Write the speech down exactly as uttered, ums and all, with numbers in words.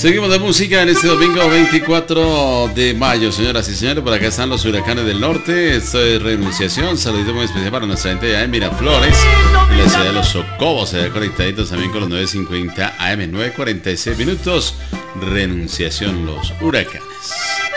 Seguimos de música en este domingo veinticuatro de mayo, señoras y señores. Por acá están los huracanes del norte. Esto es Renunciación. Saludito muy especial para nuestra gente allá en Miraflores, en la ciudad de Los Socobos. Se ve conectaditos también con los nueve cincuenta A M, nueve cuarenta y seis minutos. Renunciación, los huracanes.